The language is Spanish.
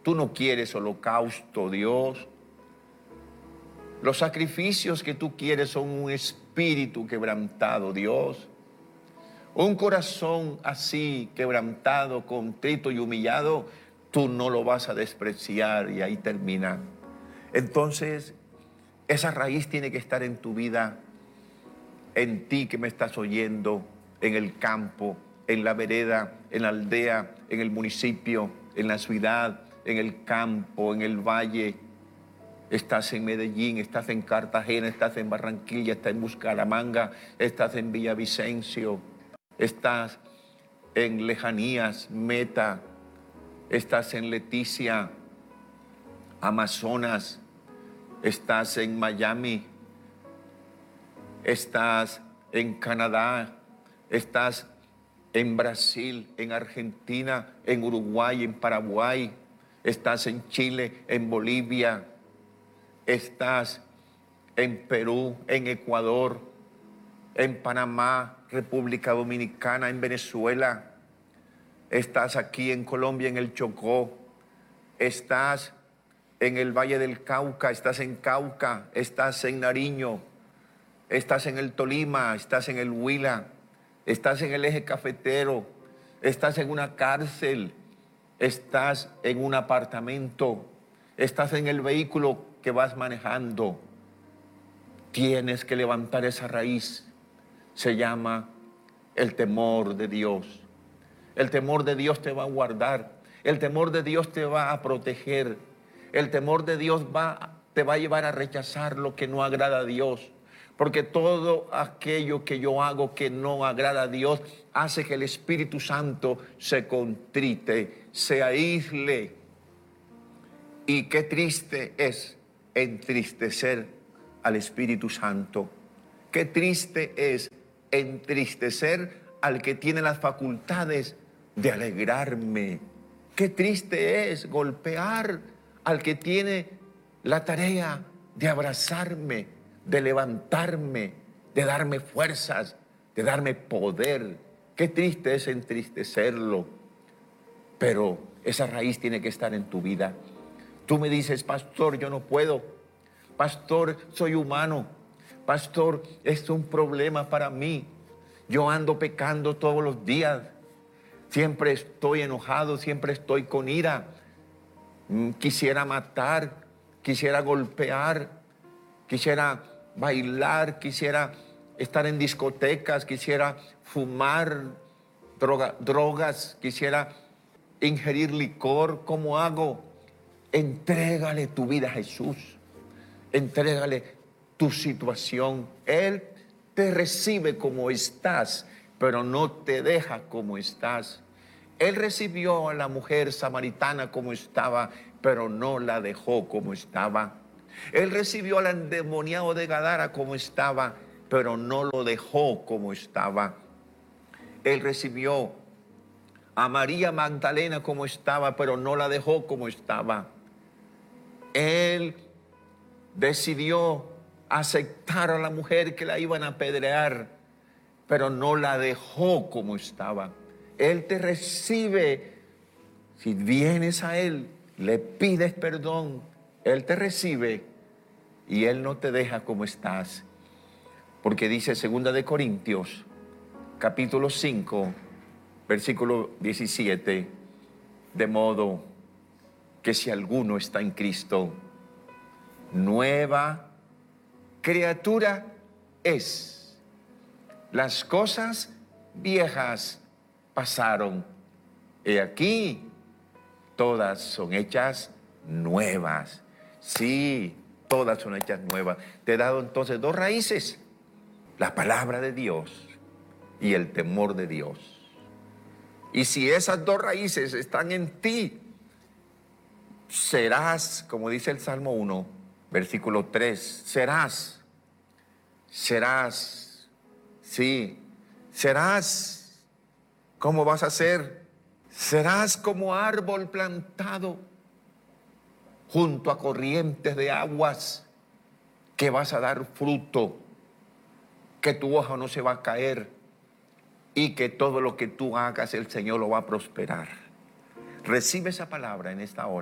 Tú no quieres holocausto, Dios. Los sacrificios que tú quieres son un espíritu quebrantado, Dios. Un corazón así, quebrantado, contrito y humillado, tú no lo vas a despreciar, y ahí termina. Entonces, esa raíz tiene que estar en tu vida, en ti que me estás oyendo, en el campo, en la vereda, en la aldea, en el municipio, en la ciudad, en el campo, en el valle. Estás en Medellín, estás en Cartagena, estás en Barranquilla, estás en Bucaramanga, estás en Villavicencio, estás en Lejanías, Meta, estás en Leticia, Amazonas, estás en Miami, estás en Canadá, estás en Brasil, en Argentina, en Uruguay, en Paraguay, estás en Chile, en Bolivia, estás en Perú, en Ecuador, en Panamá, República Dominicana, en Venezuela, estás aquí en Colombia, en el Chocó, estás en el Valle del Cauca, estás en Cauca, estás en Nariño, estás en el Tolima, estás en el Huila, estás en el eje cafetero, estás en una cárcel, estás en un apartamento, estás en el vehículo que vas manejando. Tienes que levantar esa raíz. Se llama el temor de Dios. El temor de Dios te va a guardar. El temor de Dios te va a proteger. El temor de Dios te va a llevar a rechazar lo que no agrada a Dios. Porque todo aquello que yo hago que no agrada a Dios hace que el Espíritu Santo se contrite, se aísle. Y qué triste es entristecer al Espíritu Santo. Qué triste es entristecer al que tiene las facultades de alegrarme. Qué triste es golpear al que tiene la tarea de abrazarme, de levantarme, de darme fuerzas, de darme poder. Qué triste es entristecerlo. Pero esa raíz tiene que estar en tu vida. Tú me dices, pastor, yo no puedo. Pastor, soy humano. Pastor, es un problema para mí. Yo ando pecando todos los días. Siempre estoy enojado, siempre estoy con ira. Quisiera matar, quisiera golpear, quisiera bailar, quisiera estar en discotecas, quisiera fumar drogas, quisiera ingerir licor. ¿Cómo hago? Entrégale tu vida a Jesús. Entrégale tu situación. Él te recibe como estás, pero no te deja como estás. Él recibió a la mujer samaritana como estaba, pero no la dejó como estaba. Él recibió al endemoniado de Gadara como estaba, pero no lo dejó como estaba. Él recibió a María Magdalena como estaba, pero no la dejó como estaba. Él decidió aceptar a la mujer que la iban a apedrear, pero no la dejó como estaba. Él te recibe. Si vienes a Él, le pides perdón, Él te recibe y Él no te deja como estás. Porque dice 2 Corintios, capítulo 5, versículo 17, de modo que si alguno está en Cristo, nueva criatura es. Las cosas viejas pasaron, y aquí todas son hechas nuevas. Sí, todas son hechas nuevas. Te he dado entonces dos raíces: la palabra de Dios y el temor de Dios. Y si esas dos raíces están en ti, serás, como dice el Salmo 1, versículo 3, serás, sí, serás. ¿Cómo vas a ser? Serás como árbol plantado junto a corrientes de aguas, que vas a dar fruto, que tu hoja no se va a caer y que todo lo que tú hagas el Señor lo va a prosperar. Recibe esa palabra en esta hora.